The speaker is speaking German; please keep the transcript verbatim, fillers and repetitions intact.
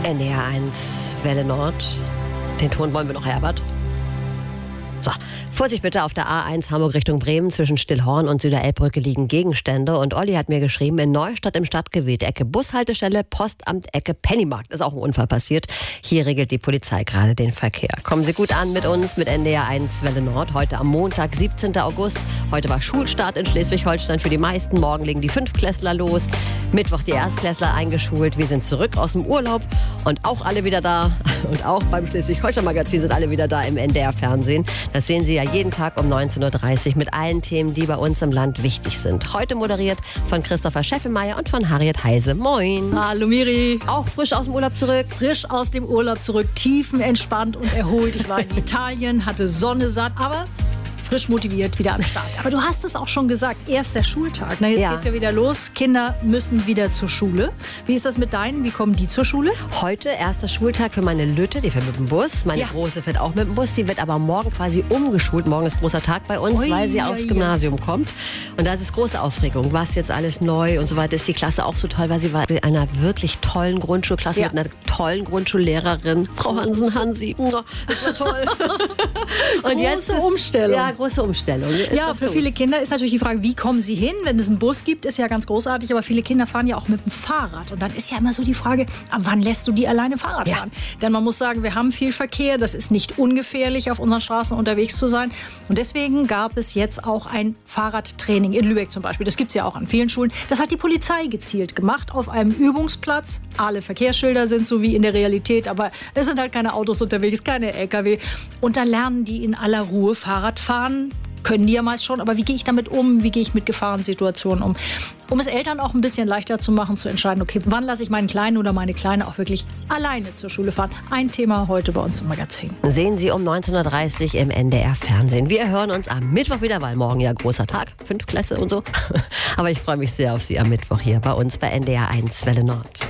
N D R eins Welle Nord. Den Ton wollen wir noch, Herbert. So, Vorsicht bitte, auf der A eins Hamburg Richtung Bremen zwischen Stillhorn und Süderelbbrücke liegen Gegenstände. Und Olli hat mir geschrieben, in Neustadt im Stadtgebiet, Ecke Bushaltestelle, Postamt, Ecke Pennymarkt. Ist auch ein Unfall passiert. Hier regelt die Polizei gerade den Verkehr. Kommen Sie gut an mit uns, mit N D R eins Welle Nord. Heute am Montag, siebzehnten August. Heute war Schulstart in Schleswig-Holstein für die meisten. Morgen legen die Fünftklässler los. Mittwoch die Erstklässler eingeschult. Wir sind zurück aus dem Urlaub und auch alle wieder da. Und auch beim Schleswig-Holstein-Magazin sind alle wieder da im N D R-Fernsehen. Das sehen Sie ja jeden Tag um neunzehn Uhr dreißig mit allen Themen, die bei uns im Land wichtig sind. Heute moderiert von Christopher Scheffemeier und von Harriet Heise. Moin. Hallo Miri. Auch frisch aus dem Urlaub zurück? Frisch aus dem Urlaub zurück, tiefenentspannt und erholt. Ich war in Italien, hatte Sonne satt, aber frisch motiviert, wieder am Start. Aber du hast es auch schon gesagt, erster Schultag. Na, jetzt Ja. geht's ja wieder los. Kinder müssen wieder zur Schule. Wie ist das mit deinen? Wie kommen die zur Schule? Heute erster Schultag für meine Lütte, die fährt mit dem Bus. Meine Ja. Große fährt auch mit dem Bus. Die wird aber morgen quasi umgeschult. Morgen ist großer Tag bei uns, Ui, weil sie ja, aufs ja. Gymnasium kommt. Und da ist es große Aufregung. Was jetzt alles neu und so weiter. Ist die Klasse auch so toll, weil sie war in einer wirklich tollen Grundschulklasse Ja. mit einer tollen Grundschullehrerin. Frau Hansen, Hansi. Das war toll. Und Große jetzt ist, Umstellung. Ja, große Umstellung. Ist Ja, was für los. viele Kinder ist natürlich die Frage, wie kommen sie hin? Wenn es einen Bus gibt, ist ja ganz großartig, aber viele Kinder fahren ja auch mit dem Fahrrad. Und dann ist ja immer so die Frage, ab wann lässt du die alleine Fahrrad Ja. fahren? Denn man muss sagen, wir haben viel Verkehr, das ist nicht ungefährlich, auf unseren Straßen unterwegs zu sein. Und deswegen gab es jetzt auch ein Fahrradtraining in Lübeck zum Beispiel. Das gibt es ja auch an vielen Schulen. Das hat die Polizei gezielt gemacht auf einem Übungsplatz. Alle Verkehrsschilder sind so wie in der Realität, aber es sind halt keine Autos unterwegs, keine L K W. Und da lernen die in aller Ruhe Fahrrad fahren. Können die ja meist schon, aber wie gehe ich damit um? Wie gehe ich mit Gefahrensituationen um? Um es Eltern auch ein bisschen leichter zu machen, zu entscheiden, okay, wann lasse ich meinen Kleinen oder meine Kleine auch wirklich alleine zur Schule fahren? Ein Thema heute bei uns im Magazin. Sehen Sie um neunzehn Uhr dreißig im N D R-Fernsehen. Wir hören uns am Mittwoch wieder, weil morgen ja großer Tag, Fünftklässler und so. Aber ich freue mich sehr auf Sie am Mittwoch hier bei uns bei N D R eins Welle Nord.